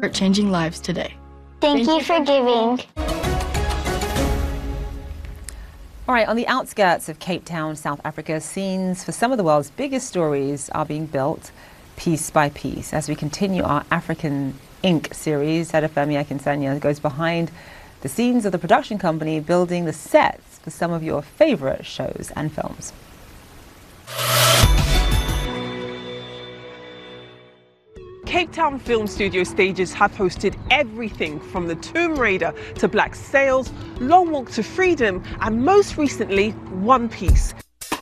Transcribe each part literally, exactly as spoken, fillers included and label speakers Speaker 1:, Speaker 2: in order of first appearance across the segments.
Speaker 1: changing lives today.
Speaker 2: Thank, Thank you, you for giving.
Speaker 3: All right, on the outskirts of Cape Town, South Africa, scenes for some of the world's biggest stories are being built piece by piece. As we continue our African Ink series, Sadafemi Akinsanya goes behind the scenes of the production company building the sets for some of your favorite shows and films.
Speaker 4: Cape Town Film Studio stages have hosted everything from The Tomb Raider to Black Sails, Long Walk to Freedom, and most recently, One Piece.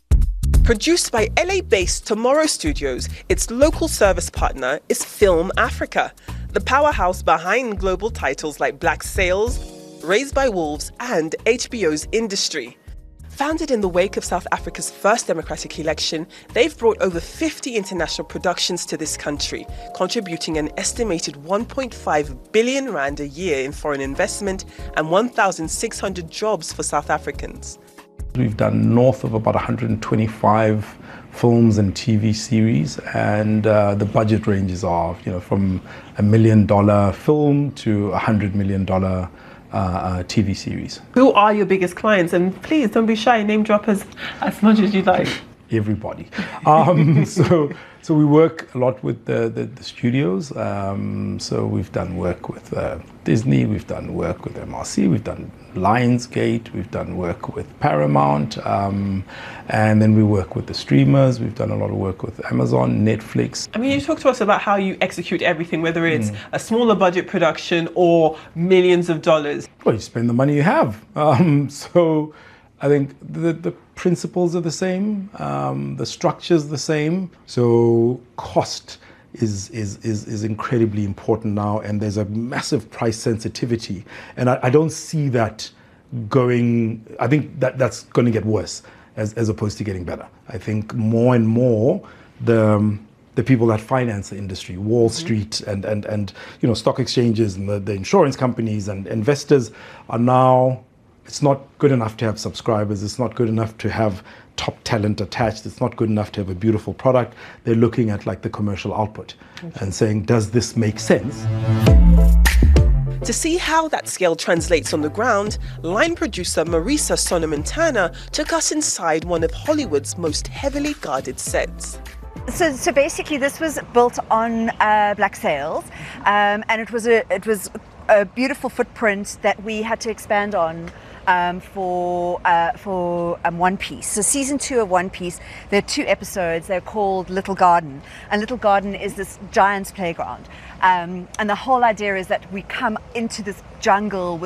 Speaker 4: Produced by L A-based Tomorrow Studios, its local service partner is Film Africa, the powerhouse behind global titles like Black Sails, Raised by Wolves, and H B O's Industry. Founded in the wake of South Africa's first democratic election, they've brought over fifty international productions to this country, contributing an estimated one point five billion rand a year in foreign investment and one thousand six hundred jobs for South Africans.
Speaker 5: We've done north of about one hundred twenty-five films and T V series, and uh, the budget ranges are, you know, from a million dollar film to a hundred million dollar Uh, uh, T V series.
Speaker 4: Who are your biggest clients? And please don't be shy, name drop as, as much as you like.
Speaker 5: Everybody. Um, so, so we work a lot with the, the, the studios. Um, so we've done work with uh, Disney, we've done work with M R C, we've done Lionsgate, we've done work with Paramount, um, and then we work with the streamers. We've done a lot of work with Amazon, Netflix.
Speaker 4: I mean, you talk to us about how you execute everything, whether it's mm. a smaller budget production or millions of dollars.
Speaker 5: Well, you spend the money you have. Um, so I think the, the principles are the same, um, the structure's the same. So cost is, is, is, is incredibly important now, and there's a massive price sensitivity. And I, I don't see that going, I think that that's going to get worse as, as opposed to getting better. I think more and more the, um, the people that finance the industry, Wall Street and, and, and you know, stock exchanges and the, the insurance companies and investors are now, it's not good enough to have subscribers, it's not good enough to have top talent attached, it's not good enough to have a beautiful product. They're looking at like the commercial output and saying, does this make sense?
Speaker 4: To see how that scale translates on the ground, line producer Marisa Sonomentana took us inside one of Hollywood's most heavily guarded sets.
Speaker 6: So, so basically, this was built on uh, Black Sails, um, and it was a it was a beautiful footprint that we had to expand on um, for uh, for um, One Piece. So season two of One Piece, there are two episodes. They're called Little Garden, and Little Garden is this giant's playground, um, and the whole idea is that we come into this jungle with